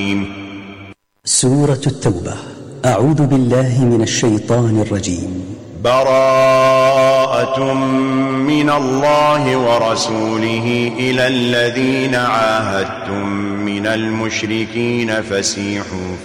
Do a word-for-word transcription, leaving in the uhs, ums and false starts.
سورة التوبة. أعوذ بالله من الشيطان الرجيم. براءة من الله ورسوله إلى الذين عاهدتم من المشركين فسيحوا